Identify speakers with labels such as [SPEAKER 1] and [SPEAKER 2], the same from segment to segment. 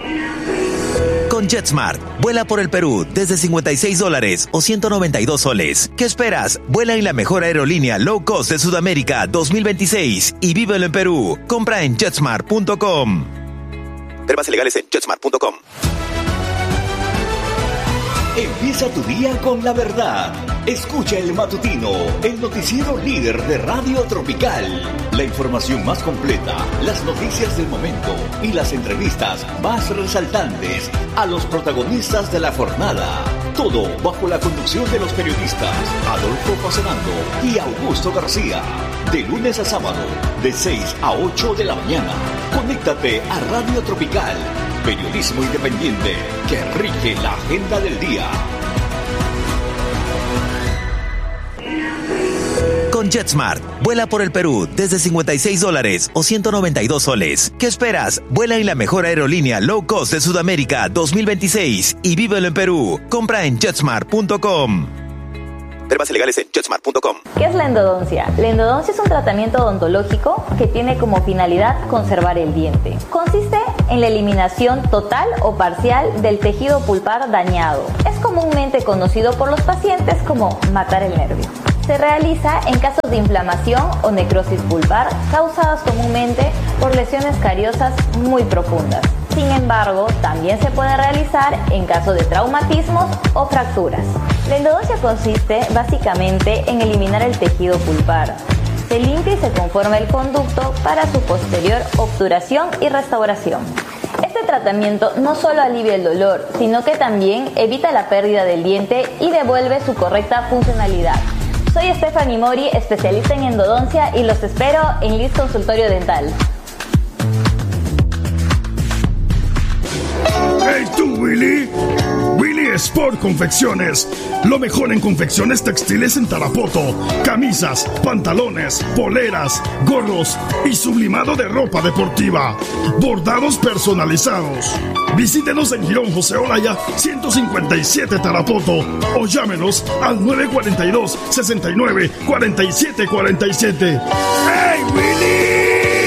[SPEAKER 1] Con JetSmart, vuela por el Perú desde $56 o 192 soles. ¿Qué esperas? Vuela en la mejor aerolínea low cost de Sudamérica 2026 y vívelo en Perú. Compra en jetsmart.com. Términos legales en jetsmart.com.
[SPEAKER 2] Empieza tu día con la verdad. Escucha el matutino, el noticiero líder de Radio Tropical. La información más completa, las noticias del momento y las entrevistas más resaltantes a los protagonistas de la jornada. Todo bajo la conducción de los periodistas Adolfo Facenando y Augusto García. De lunes a sábado, de 6 a 8 de la mañana. Conéctate a Radio Tropical. Periodismo independiente que rige la agenda del día.
[SPEAKER 1] Con JetSmart, vuela por el Perú desde $56 o 192 soles. ¿Qué esperas? Vuela en la mejor aerolínea low cost de Sudamérica 2026 y vívelo en Perú. Compra en jetsmart.com. Términos legales en jetsmart.com.
[SPEAKER 3] ¿Qué es la endodoncia? La endodoncia es un tratamiento odontológico que tiene como finalidad conservar el diente. Consiste en la eliminación total o parcial del tejido pulpar dañado. Es comúnmente conocido por los pacientes como matar el nervio. Se realiza en casos de inflamación o necrosis pulpar causadas comúnmente por lesiones cariosas muy profundas. Sin embargo, también se puede realizar en caso de traumatismos o fracturas. La endodoncia consiste básicamente en eliminar el tejido pulpar. Se limpia y se conforma el conducto para su posterior obturación y restauración. Este tratamiento no solo alivia el dolor, sino que también evita la pérdida del diente y devuelve su correcta funcionalidad. Soy Stephanie Mori, especialista en endodoncia, y los espero en Liz Consultorio Dental.
[SPEAKER 4] ¡Hey tú, Willy! Willy Sport Confecciones. Lo mejor en confecciones textiles en Tarapoto. Camisas, pantalones, poleras, gorros y sublimado de ropa deportiva. Bordados personalizados. Visítenos en Girón José Olaya 157 Tarapoto o llámenos al 942-69-4747. ¡Hey, Willy!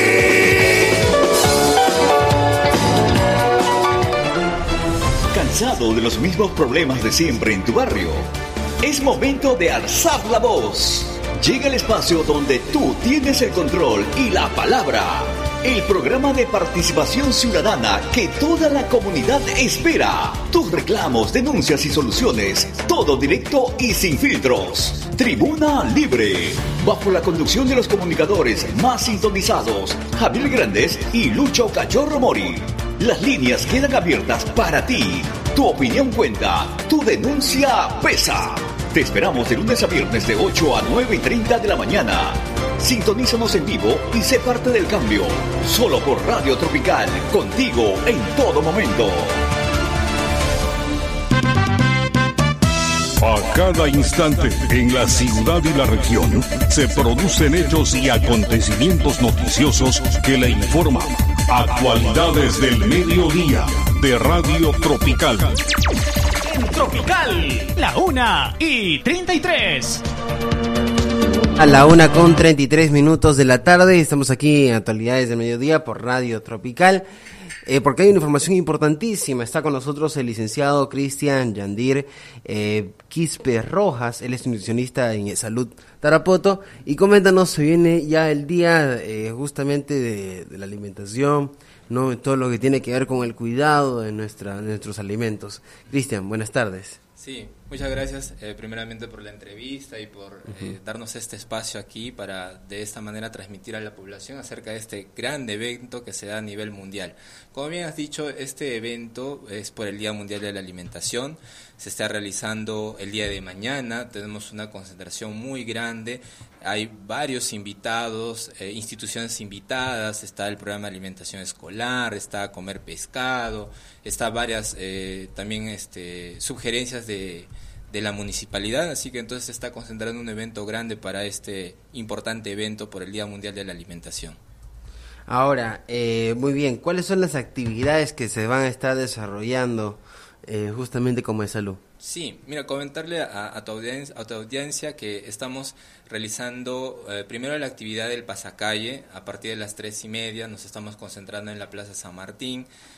[SPEAKER 2] ¿Cansado de los mismos problemas de siempre en tu barrio? Es momento de alzar la voz. Llega el espacio donde tú tienes el control y la palabra. El programa de participación ciudadana que toda la comunidad espera. Tus reclamos, denuncias y soluciones. Todo directo y sin filtros. Tribuna Libre. Bajo la conducción de los comunicadores más sintonizados, Javier Grandes y Lucho Cachorro Mori. Las líneas quedan abiertas para ti. Tu opinión cuenta. Tu denuncia pesa. Te esperamos de lunes a viernes de 8 a 9:30 de la mañana. Sintonízanos en vivo y sé parte del cambio. Solo por Radio Tropical. Contigo en todo momento.
[SPEAKER 5] A cada instante, en la ciudad y la región, se producen hechos y acontecimientos noticiosos que le informan. Actualidades del mediodía de Radio Tropical.
[SPEAKER 6] En Tropical, la 1:33.
[SPEAKER 7] A la 1:33 de la tarde, estamos aquí en Actualidades del Mediodía por Radio Tropical, porque hay una información importantísima. Está con nosotros el licenciado Cristian Yandir Quispe Rojas, él es nutricionista en Salud Tarapoto, y coméntanos, se viene ya el día justamente de la alimentación, ¿no? Todo lo que tiene que ver con el cuidado de nuestros alimentos. Cristian, buenas tardes.
[SPEAKER 8] Sí, muchas gracias primeramente por la entrevista y por darnos este espacio aquí para de esta manera transmitir a la población acerca de este gran evento que se da a nivel mundial. Como bien has dicho, este evento es por el Día Mundial de la Alimentación, se está realizando el día de mañana, tenemos una concentración muy grande, hay varios invitados, instituciones invitadas, está el programa de alimentación escolar, está Comer Pescado, está varias también sugerencias de la municipalidad, así que entonces se está concentrando un evento grande para este importante evento por el Día Mundial de la Alimentación.
[SPEAKER 7] Ahora, muy bien, ¿cuáles son las actividades que se van a estar desarrollando justamente como de salud?
[SPEAKER 8] Sí, mira, comentarle a tu audiencia que estamos realizando primero la actividad del pasacalle a partir de las 3:30, nos estamos concentrando en la Plaza San Martín.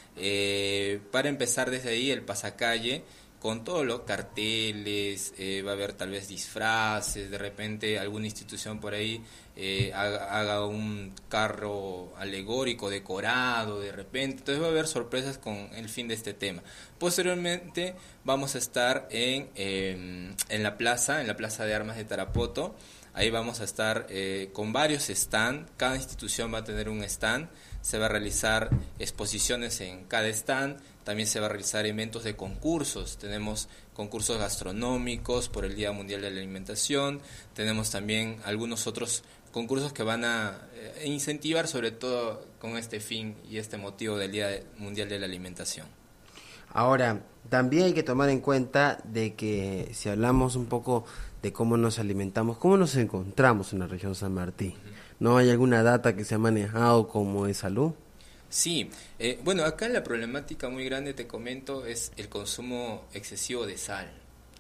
[SPEAKER 8] Para empezar desde ahí, el pasacalle, con todos los carteles, va a haber tal vez disfraces, de repente alguna institución por ahí haga un carro alegórico decorado de repente, entonces va a haber sorpresas con el fin de este tema. Posteriormente vamos a estar en la plaza de armas de Tarapoto. Ahí vamos a estar con varios stands, cada institución va a tener un stand, se va a realizar exposiciones en cada stand, también se va a realizar eventos de concursos, tenemos concursos gastronómicos por el Día Mundial de la Alimentación, tenemos también algunos otros concursos que van a incentivar sobre todo con este fin y este motivo del Día Mundial de la Alimentación. Ahora, también hay que tomar en cuenta de que si hablamos un poco de cómo nos alimentamos, cómo nos encontramos en la región San Martín, ¿no hay alguna data que se ha manejado como de salud? Sí, bueno, acá la problemática muy grande, te comento, es el consumo excesivo de sal.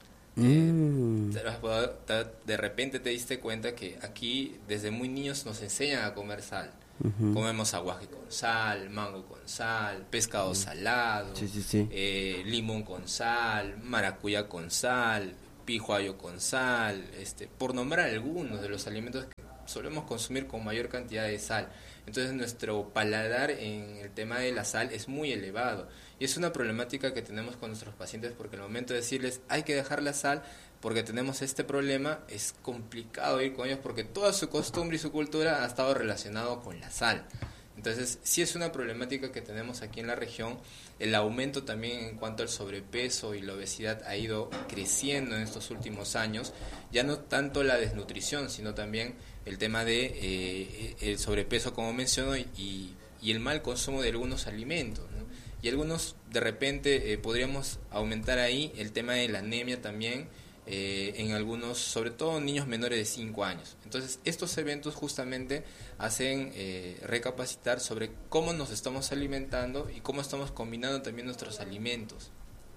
[SPEAKER 8] De repente te diste cuenta que aquí desde muy niños nos enseñan a comer sal. Comemos aguaje con sal, mango con sal, pescado salado, limón con sal, maracuyá con sal, pijuayo con sal, por nombrar algunos de los alimentos que solemos consumir con mayor cantidad de sal. Entonces nuestro paladar en el tema de la sal es muy elevado y es una problemática que tenemos con nuestros pacientes, porque al momento de decirles hay que dejar la sal porque tenemos este problema, es complicado ir con ellos porque toda su costumbre y su cultura ha estado relacionado con la sal. Entonces sí es una problemática que tenemos aquí en la región. El aumento también en cuanto al sobrepeso y la obesidad ha ido creciendo en estos últimos años, ya no tanto la desnutrición, sino también el tema de el sobrepeso, como menciono, y el mal consumo de algunos alimentos, ¿no? Y algunos, de repente, podríamos aumentar ahí el tema de la anemia también, en algunos, sobre todo niños menores de 5 años. Entonces, estos eventos justamente hacen recapacitar sobre cómo nos estamos alimentando y cómo estamos combinando también nuestros alimentos.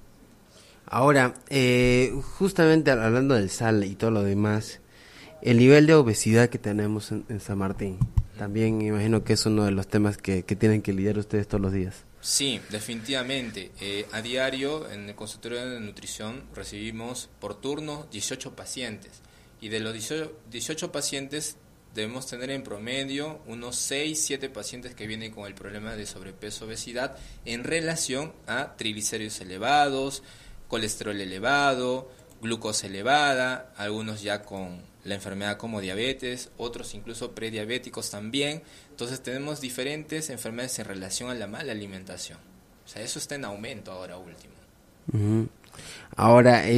[SPEAKER 8] Ahora, justamente hablando del sal y todo lo demás, el nivel de obesidad que tenemos en San Martín, también imagino que es uno de los temas que tienen que lidiar ustedes todos los días. Sí, definitivamente. A diario en el consultorio de nutrición recibimos por turno 18 pacientes y de los 18 pacientes debemos tener en promedio unos 6-7 pacientes que vienen con el problema de sobrepeso, obesidad en relación a triglicéridos elevados, colesterol elevado, glucosa elevada, algunos ya con la enfermedad como diabetes, otros incluso prediabéticos también. Entonces tenemos diferentes enfermedades en relación a la mala alimentación. O sea, eso está en aumento ahora último. Ahora,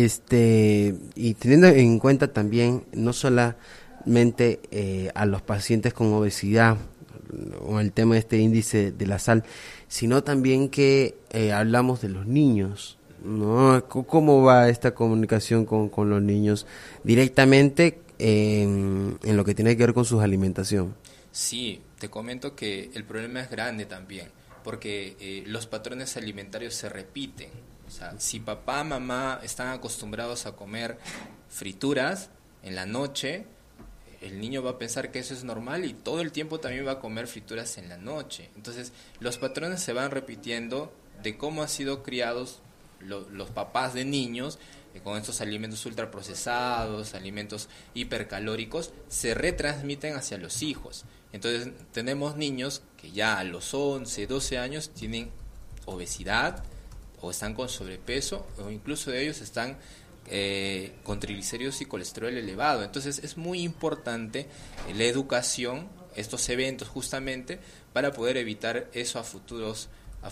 [SPEAKER 8] y teniendo en cuenta también no solamente a los pacientes con obesidad o el tema de este índice de la sal, sino también que hablamos de los niños, ¿no? ¿Cómo va esta comunicación con los niños directamente en lo que tiene que ver con su alimentación? Sí, te comento que el problema es grande también, porque los patrones alimentarios se repiten. O sea, si papá, mamá están acostumbrados a comer frituras en la noche, el niño va a pensar que eso es normal y todo el tiempo también va a comer frituras en la noche. Entonces, los patrones se van repitiendo de cómo han sido criados los papás de niños con estos alimentos ultraprocesados, alimentos hipercalóricos, se retransmiten hacia los hijos. Entonces tenemos niños que ya a los 11, 12 años tienen obesidad o están con sobrepeso, o incluso de ellos están con triglicéridos y colesterol elevado. Entonces es muy importante la educación, estos eventos justamente, para poder evitar eso a futuros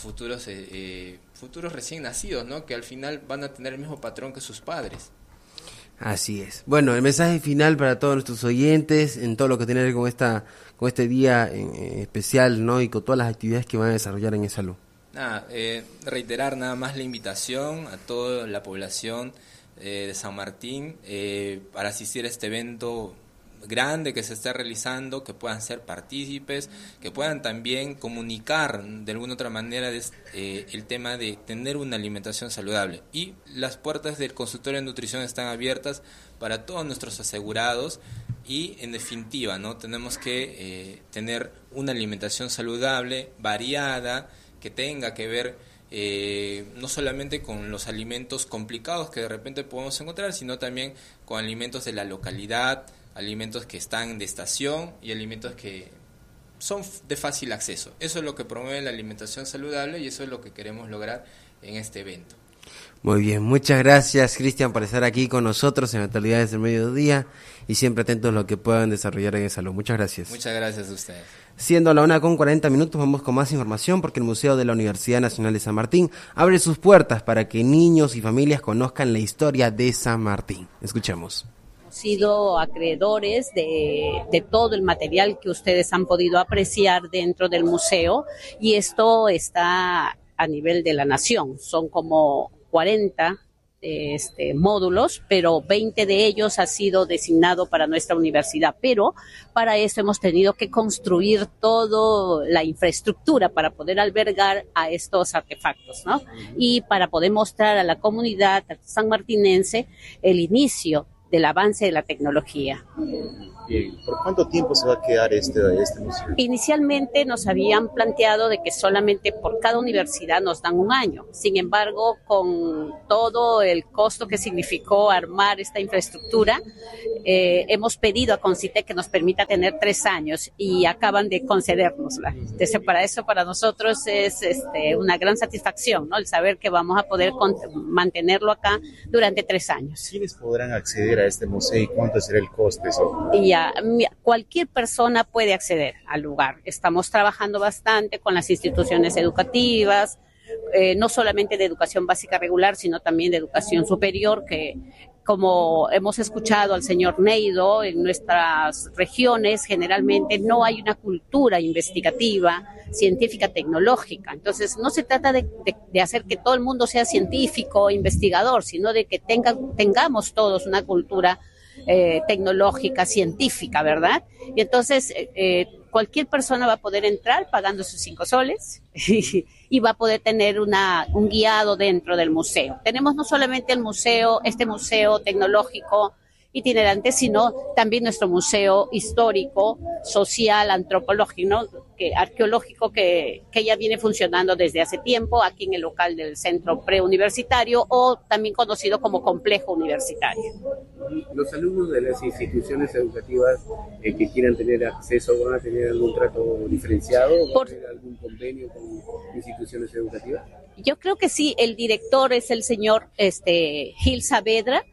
[SPEAKER 8] recién nacidos, ¿no? Que al final van a tener el mismo patrón que sus padres. Así es. Bueno, el mensaje final para todos nuestros oyentes en todo lo que tiene que ver con este día especial, ¿no? Y con todas las actividades que van a desarrollar en salud. Reiterar nada más la invitación a toda la población de San Martín para asistir a este evento grande que se está realizando, que puedan ser partícipes, que puedan también comunicar de alguna otra manera el tema de tener una alimentación saludable. Y las puertas del consultorio de nutrición están abiertas para todos nuestros asegurados y, en definitiva, ¿no? Tenemos que tener una alimentación saludable, variada, que tenga que ver no solamente con los alimentos complicados que de repente podemos encontrar, sino también con alimentos de la localidad, alimentos que están de estación y alimentos que son de fácil acceso. Eso es lo que promueve la alimentación saludable y eso es lo que queremos lograr en este evento.
[SPEAKER 7] Muy bien, muchas gracias, Cristian, por estar aquí con nosotros en Actualidades del Mediodía y siempre atentos a lo que puedan desarrollar en el salón. Muchas gracias.
[SPEAKER 8] Muchas gracias a ustedes.
[SPEAKER 7] Siendo la 1:40, vamos con más información porque el Museo de la Universidad Nacional de San Martín abre sus puertas para que niños y familias conozcan la historia de San Martín. Escuchemos.
[SPEAKER 9] Sido acreedores de todo el material que ustedes han podido apreciar dentro del museo y esto está a nivel de la nación. Son como 40 módulos, pero 20 de ellos ha sido designado para nuestra universidad, pero para eso hemos tenido que construir toda la infraestructura para poder albergar a estos artefactos, ¿no? Y para poder mostrar a la comunidad sanmartinense el inicio del avance de la tecnología.
[SPEAKER 10] Bien. ¿Por cuánto tiempo se va a quedar este museo?
[SPEAKER 9] Inicialmente nos habían planteado de que solamente por cada universidad nos dan un año. Sin embargo, con todo el costo que significó armar esta infraestructura, hemos pedido a Concitec que nos permita tener 3 años y acaban de concedérnosla. Entonces, para nosotros es una gran satisfacción, ¿no? El saber que vamos a poder mantenerlo acá durante 3 años.
[SPEAKER 10] ¿Quiénes podrán acceder a este museo y cuánto será el coste?
[SPEAKER 9] Cualquier persona puede acceder al lugar. Estamos trabajando bastante con las instituciones educativas, no solamente de educación básica regular, sino también de educación superior, que como hemos escuchado al señor Neido, en nuestras regiones generalmente no hay una cultura investigativa, científica, tecnológica. Entonces no se trata de hacer que todo el mundo sea científico, investigador, sino de que tengamos todos una cultura tecnológica, científica, ¿verdad? Y entonces cualquier persona va a poder entrar pagando sus 5 soles y va a poder tener un guiado dentro del museo. Tenemos no solamente este museo tecnológico itinerante, sino también nuestro museo histórico, social, antropológico, ¿no? Arqueológico que ya viene funcionando desde hace tiempo aquí en el local del centro preuniversitario o también conocido como complejo universitario.
[SPEAKER 11] ¿Los alumnos de las instituciones educativas que quieran tener acceso van a tener algún trato diferenciado? ¿Va a tener algún convenio con instituciones educativas?
[SPEAKER 9] Yo creo que sí, el director es el señor Gil Saavedra.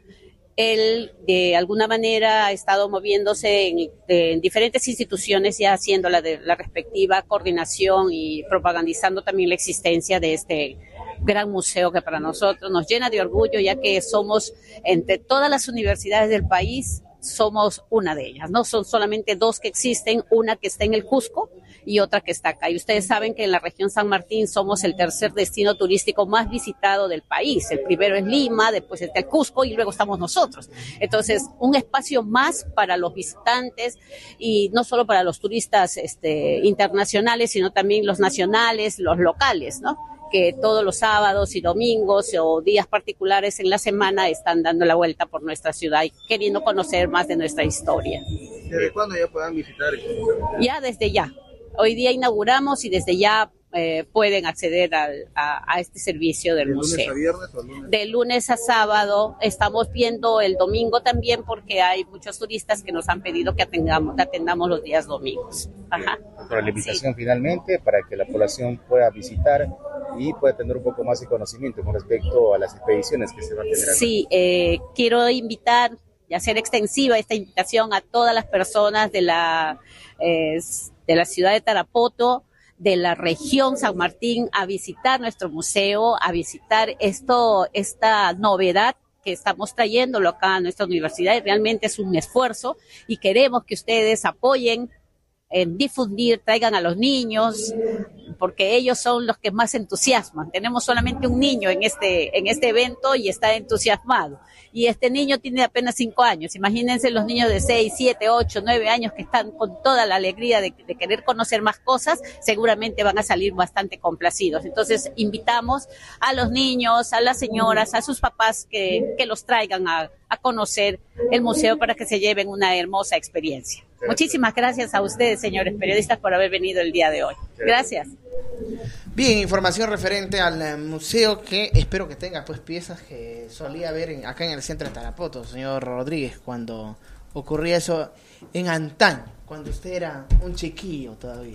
[SPEAKER 9] Él de alguna manera ha estado moviéndose en diferentes instituciones ya haciendo la respectiva coordinación y propagandizando también la existencia de este gran museo que para nosotros nos llena de orgullo, ya que somos entre todas las universidades del país, somos una de ellas, no son solamente 2 que existen, una que está en el Cusco y otra que está acá. Y ustedes saben que en la región San Martín somos el tercer destino turístico más visitado del país. El primero es Lima, después está el Cusco y luego estamos nosotros. Entonces, un espacio más para los visitantes y no solo para los turistas internacionales, sino también los nacionales, los locales, ¿no? Que todos los sábados y domingos o días particulares en la semana están dando la vuelta por nuestra ciudad y queriendo conocer más de nuestra historia.
[SPEAKER 11] ¿Desde cuándo ya puedan visitar?
[SPEAKER 9] Ya desde ya. Hoy día inauguramos y desde ya pueden acceder a este servicio del museo.
[SPEAKER 11] ¿De lunes a viernes o lunes?
[SPEAKER 9] De lunes a sábado. Estamos viendo el domingo también porque hay muchos turistas que nos han pedido que atendamos los días domingos. Ajá.
[SPEAKER 10] Para la invitación finalmente para que la población pueda visitar y pueda tener un poco más de conocimiento con respecto a las expediciones que se van a tener.
[SPEAKER 9] Sí, quiero invitar y hacer extensiva esta invitación a todas las personas de la ciudad de Tarapoto, de la región San Martín, a visitar nuestro museo, a visitar esta novedad que estamos trayéndolo acá a nuestra universidad, y realmente es un esfuerzo y queremos que ustedes apoyen en difundir, traigan a los niños, porque ellos son los que más entusiasman. Tenemos solamente un niño en este evento y está entusiasmado. Y este niño tiene apenas 5 años. Imagínense los niños de 6, 7, 8, 9 años que están con toda la alegría de querer conocer más cosas, seguramente van a salir bastante complacidos. Entonces, invitamos a los niños, a las señoras, a sus papás que los traigan a conocer el museo para que se lleven una hermosa experiencia. Muchísimas gracias a ustedes, señores periodistas, por haber venido el día de hoy. Gracias.
[SPEAKER 12] Bien, información referente al museo que espero que tenga pues piezas que solía ver acá en el centro de Tarapoto, señor Rodríguez, cuando ocurría eso en antaño, cuando usted era un chiquillo todavía.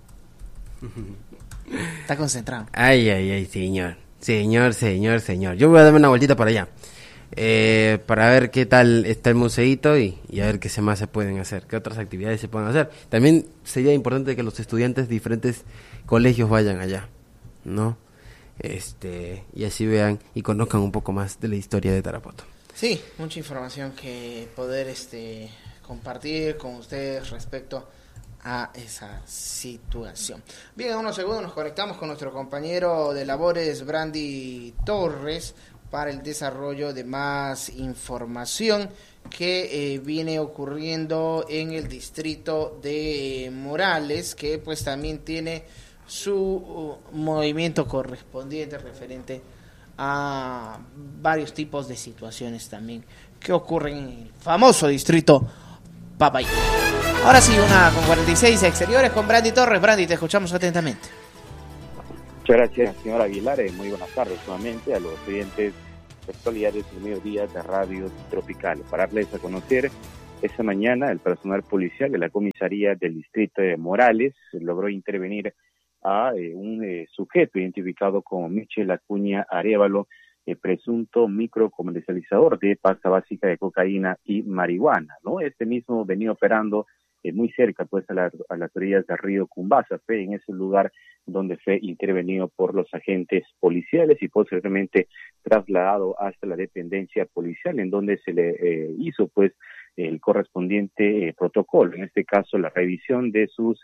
[SPEAKER 12] Está concentrado.
[SPEAKER 7] Ay, señor. Yo voy a darme una vueltita por allá. Para ver qué tal está el museíto y a ver qué más se pueden hacer, qué otras actividades se pueden hacer. También sería importante que los estudiantes de diferentes colegios vayan allá, ¿no? Y así vean y conozcan un poco más de la historia de Tarapoto.
[SPEAKER 12] Sí, mucha información que poder compartir con ustedes respecto a esa situación. Bien, en unos segundos nos conectamos con nuestro compañero de labores, Brandy Torres, para el desarrollo de más información que viene ocurriendo en el distrito de Morales, que pues también tiene su movimiento correspondiente referente a varios tipos de situaciones también que ocurren en el famoso distrito Papay. Ahora sí, 1:46 exteriores con Brandy Torres. Brandy, te escuchamos atentamente.
[SPEAKER 13] Muchas gracias, señor Aguilar. Muy buenas tardes nuevamente a los oyentes de actualidades del mediodía de Radio Tropical. Para darles a conocer, esta mañana el personal policial de la comisaría del distrito de Morales logró intervenir a un sujeto identificado como Michel Acuña Arévalo, presunto microcomercializador de pasta básica de cocaína y marihuana, ¿no? Este mismo venía operando muy cerca pues a las orillas del río Cumbasa, fue en ese lugar donde fue intervenido por los agentes policiales y posteriormente trasladado hasta la dependencia policial, en donde se le hizo pues el correspondiente protocolo, en este caso la revisión de sus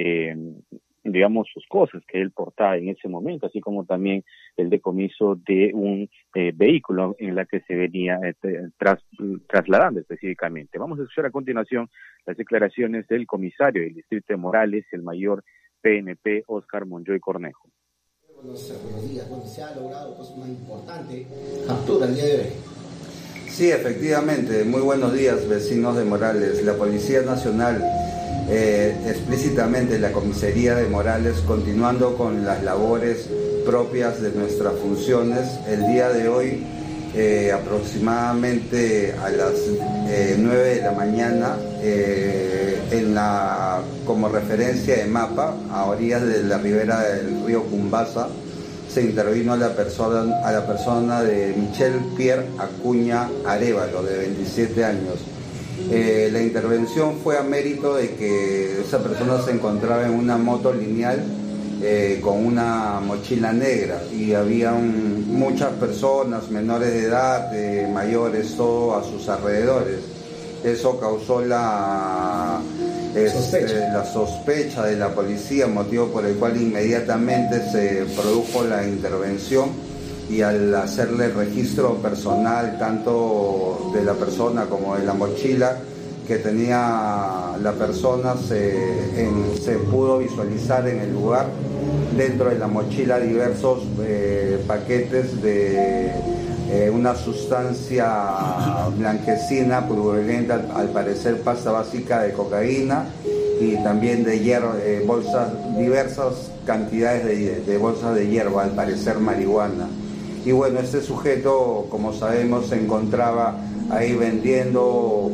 [SPEAKER 13] sus cosas que él portaba en ese momento, así como también el decomiso de un vehículo en la que se venía trasladando específicamente. Vamos a escuchar a continuación las declaraciones del comisario del distrito de Morales, el mayor PNP Oscar Monjoy Cornejo.
[SPEAKER 14] Buenos días. Se ha logrado pues una importante captura el día de hoy.
[SPEAKER 15] Sí, efectivamente. Muy buenos días, vecinos de Morales. La Policía Nacional, explícitamente la Comisaría de Morales, continuando con las labores propias de nuestras funciones, el día de hoy, aproximadamente a las 9 de la mañana, como referencia de mapa, a orillas de la ribera del río Cumbasa, se intervino a la persona de Michel Pierre Acuña Arévalo, de 27 años. La intervención fue a mérito de que esa persona se encontraba en una moto lineal con una mochila negra y había muchas personas menores de edad, mayores, todo a sus alrededores. Eso causó la sospecha de la policía, motivo por el cual inmediatamente se produjo la intervención y al hacerle registro personal tanto de la persona como de la mochila que tenía la persona, se pudo visualizar en el lugar dentro de la mochila diversos paquetes de una sustancia blanquecina purulenta, al parecer pasta básica de cocaína, y también de hierba, diversas cantidades de bolsas de hierba, al parecer marihuana. Y bueno, este sujeto, como sabemos, se encontraba ahí vendiendo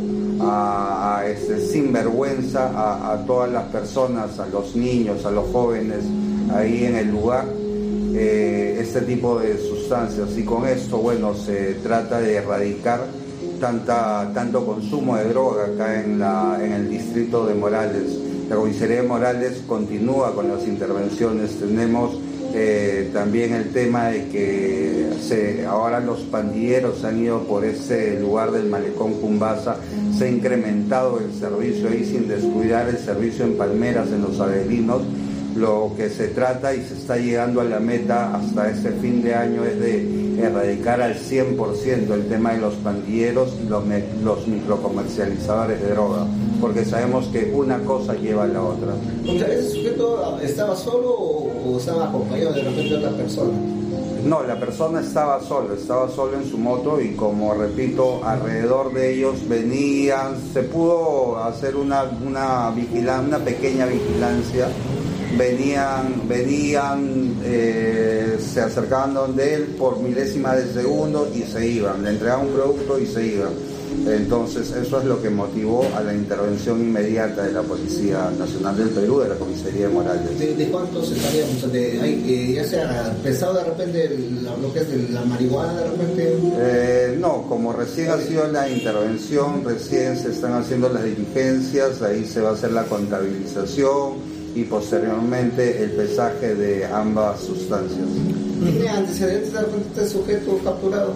[SPEAKER 15] sin vergüenza a todas las personas, a los niños, a los jóvenes ahí en el lugar, este tipo de sustancias. Y con esto, bueno, se trata de erradicar tanto consumo de droga acá en el distrito de Morales. La comisaría de Morales continúa con las intervenciones. Tenemos también el tema de que ahora los pandilleros han ido por ese lugar del malecón Cumbasa. Se ha incrementado el servicio ahí sin descuidar el servicio en Palmeras, en los Avelinos. Lo que se trata y se está llegando a la meta hasta este fin de año es de erradicar al 100% el tema de los pandilleros y los microcomercializadores de droga, porque sabemos que una cosa lleva a la otra.
[SPEAKER 14] ¿Ese sujeto estaba solo o estaba acompañado de repente de otra persona?
[SPEAKER 15] No, la persona estaba solo en su moto, y como repito, alrededor de ellos venían, se pudo hacer una pequeña vigilancia se acercaban donde él por milésimas de segundo y se iban, le entregaban un producto y se iban. Entonces eso es lo que motivó a la intervención inmediata de la Policía Nacional del Perú, de la Comisaría de Morales.
[SPEAKER 14] ¿De cuántos estaríamos? ¿Ya se ha pesado de repente lo que es la marihuana de repente?
[SPEAKER 15] No, como recién ha sido la intervención, recién se están haciendo las diligencias, ahí se va a hacer la contabilización y posteriormente el pesaje de ambas sustancias.
[SPEAKER 14] ¿Tiene antecedentes de repente este sujeto capturado?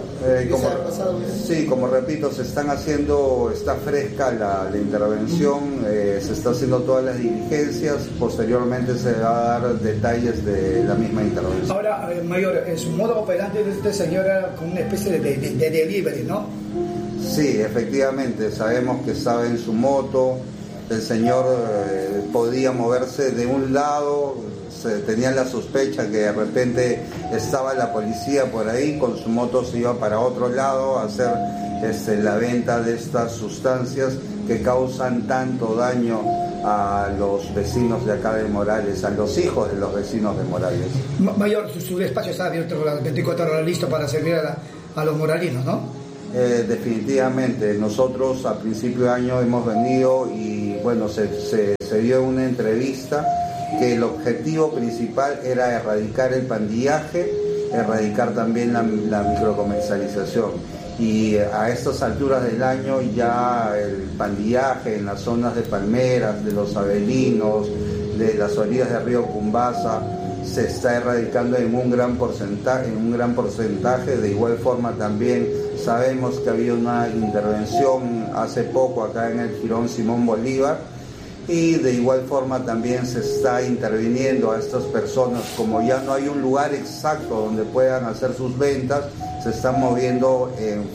[SPEAKER 15] Como repito, está fresca la intervención, se está haciendo todas las diligencias, posteriormente se va a dar detalles de la misma intervención.
[SPEAKER 16] Ahora, mayor, su modo operante de este señor era como una especie de delivery, ¿no?
[SPEAKER 15] Sí, efectivamente, sabemos que estaba en su moto, el señor podía moverse de un lado, se tenía la sospecha que de repente estaba la policía por ahí, con su moto se iba para otro lado a hacer la venta de estas sustancias que causan tanto daño a los vecinos de acá de Morales, a los hijos de los vecinos de Morales.
[SPEAKER 16] Mayor, su despacho está abierto las 24 horas, listo para servir a los moralinos, ¿no?
[SPEAKER 15] Definitivamente, nosotros a principio de año hemos venido y bueno, se dio una entrevista que el objetivo principal era erradicar el pandillaje, erradicar también la microcomercialización. Y a estas alturas del año ya el pandillaje en las zonas de Palmeras, de Los Avelinos, de las orillas del río Cumbasa, se está erradicando en un gran porcentaje. De igual forma también sabemos que había una intervención hace poco acá en el Jirón Simón Bolívar, y de igual forma también se está interviniendo a estas personas. Como ya no hay un lugar exacto donde puedan hacer sus ventas, se están moviendo en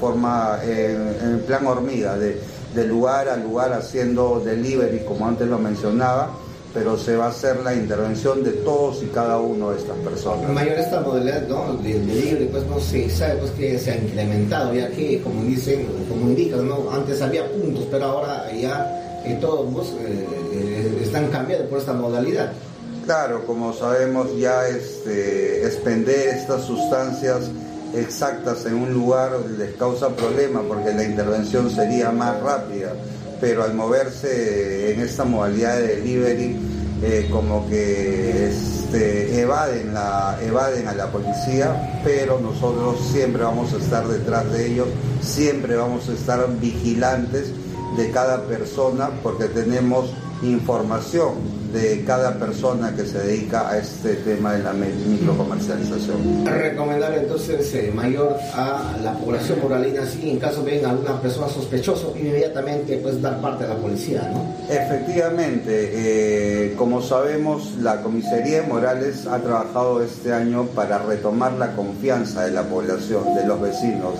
[SPEAKER 15] plan hormiga, de lugar a lugar haciendo delivery, como antes lo mencionaba, pero se va a hacer la intervención de todos y cada uno de estas personas.
[SPEAKER 14] Mayor esta modalidad, ¿no?, del delivery, pues no se sabe pues que se ha incrementado, ya que como indican, ¿no?, antes había puntos, pero ahora ya todos están cambiando por esta modalidad.
[SPEAKER 15] Claro, como sabemos ya expender estas sustancias exactas en un lugar les causa problema porque la intervención sería más rápida, pero al moverse en esta modalidad de delivery como que evaden a la policía, pero nosotros siempre vamos a estar detrás de ellos, siempre vamos a estar vigilantes de cada persona porque tenemos información de cada persona que se dedica a este tema de la microcomercialización.
[SPEAKER 14] Recomendar entonces, mayor, a la población moralina, si en caso ven a alguna persona sospechosa, inmediatamente pues dar parte a la policía, ¿no?
[SPEAKER 15] Efectivamente, como sabemos, la Comisaría de Morales ha trabajado este año para retomar la confianza de la población, de los vecinos.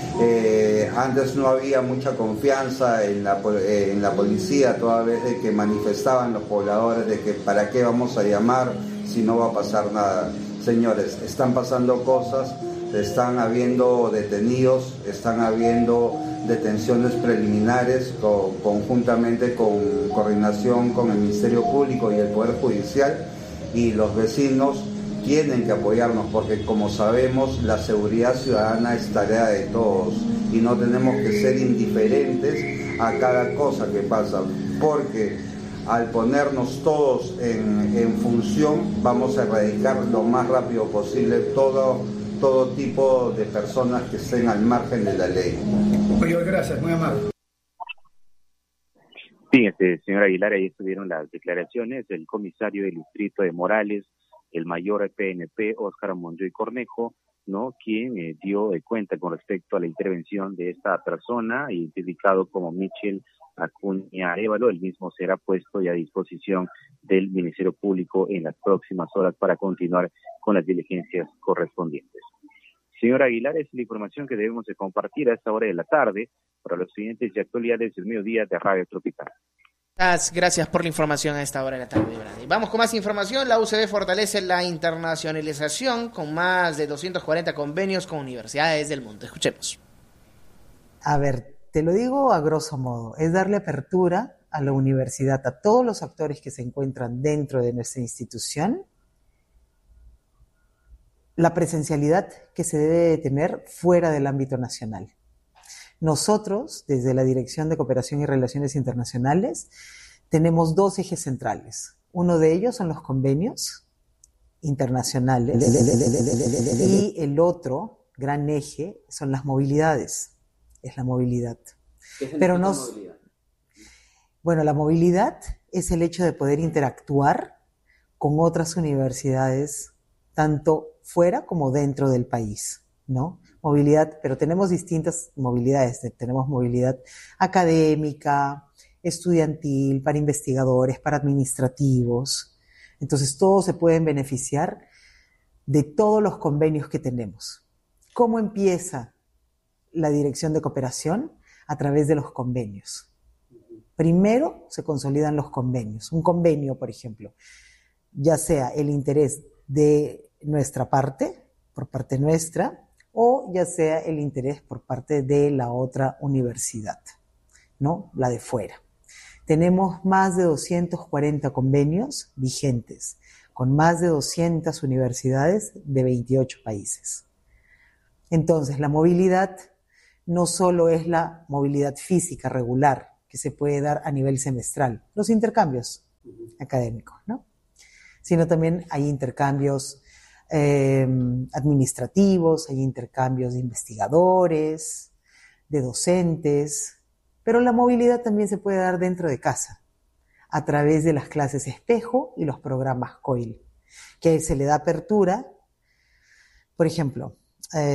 [SPEAKER 15] Antes no había mucha confianza en la policía, toda vez de que manifestaban los pobladores de que para qué vamos a llamar si no va a pasar nada. Señores, están pasando cosas, están habiendo detenidos, están habiendo detenciones preliminares conjuntamente con coordinación con el Ministerio Público y el Poder Judicial, y los vecinos tienen que apoyarnos porque, como sabemos, la seguridad ciudadana es tarea de todos y no tenemos que ser indiferentes a cada cosa que pasa, porque al ponernos todos en función vamos a erradicar lo más rápido posible todo tipo de personas que estén al margen de la ley.
[SPEAKER 16] Mayor, gracias, muy amable.
[SPEAKER 13] Sí, señor Aguilar, ahí estuvieron las declaraciones del comisario del distrito de Morales, el mayor PNP, Óscar Monjoy Cornejo, ¿no?, quien dio cuenta con respecto a la intervención de esta persona, identificado como Michel Acuña Évalo. El mismo será puesto ya a disposición del Ministerio Público en las próximas horas para continuar con las diligencias correspondientes. Señor Aguilar, es la información que debemos de compartir a esta hora de la tarde para los siguientes y actualidades del mediodía de Radio Tropical.
[SPEAKER 12] Gracias por la información a esta hora de la tarde, Brady. Vamos con más información. La UCB fortalece la internacionalización con más de 240 convenios con universidades del mundo. Escuchemos.
[SPEAKER 17] A ver, te lo digo a grosso modo, es darle apertura a la universidad, a todos los actores que se encuentran dentro de nuestra institución, la presencialidad que se debe de tener fuera del ámbito nacional. Nosotros, desde la Dirección de Cooperación y Relaciones Internacionales, tenemos 2 ejes centrales. Uno de ellos son los convenios internacionales y el otro gran eje son las movilidades. Es la movilidad.
[SPEAKER 7] ¿Qué es
[SPEAKER 17] Pero
[SPEAKER 7] la
[SPEAKER 17] no,
[SPEAKER 7] movilidad?
[SPEAKER 17] bueno, la movilidad es el hecho de poder interactuar con otras universidades, tanto fuera como dentro del país, ¿no? Movilidad, pero tenemos distintas movilidades. Tenemos movilidad académica, estudiantil, para investigadores, para administrativos. Entonces, todos se pueden beneficiar de todos los convenios que tenemos. ¿Cómo empieza la Dirección de Cooperación? A través de los convenios. Primero se consolidan los convenios. Un convenio, por ejemplo, ya sea el interés de nuestra parte, por parte nuestra, o ya sea el interés por parte de la otra universidad, ¿no? La de fuera. Tenemos más de 240 convenios vigentes, con más de 200 universidades de 28 países. Entonces, la movilidad no solo es la movilidad física regular que se puede dar a nivel semestral, los intercambios académicos, ¿no? Sino también hay intercambios administrativos, hay intercambios de investigadores, de docentes, pero la movilidad también se puede dar dentro de casa, a través de las clases espejo y los programas COIL, que se le da apertura. Por ejemplo,